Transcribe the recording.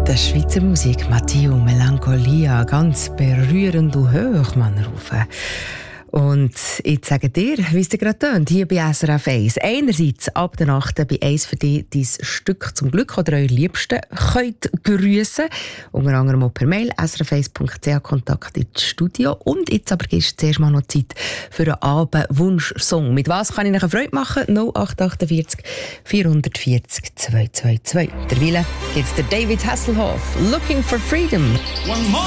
Der Schweizer Musik, Matteo Melancholia, ganz berührend und hoch, man rufen. Und ich sage dir, wie es dir gerade tönt, hier bei SRF 1. Einerseits ab der Nacht bei 1 für dich dein Stück zum Glück oder eure Liebsten könnt grüssen. Unter anderem auch per Mail, srf1.ch, Kontakt ins Studio. Und jetzt aber gibt es zuerst mal noch Zeit für einen Abendwunsch-Song. Mit was kann ich euch Freude machen? 0848 440 222. Derweil gibt es David Hasselhoff, Looking for Freedom.